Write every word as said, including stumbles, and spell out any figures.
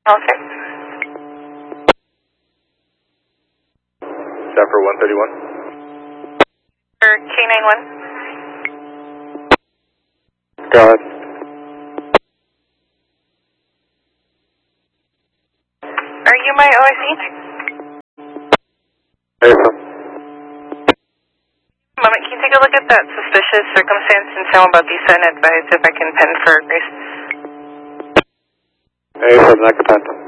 Officer. Zephyr one thirty-one. Or K ninety-one. Go ahead. Are you my O I C? Hey, sir. Moment, can you take a look at that suspicious circumstance in San Juan Bautista and advise if I can pen for Grace? Hey, sir, not the pen.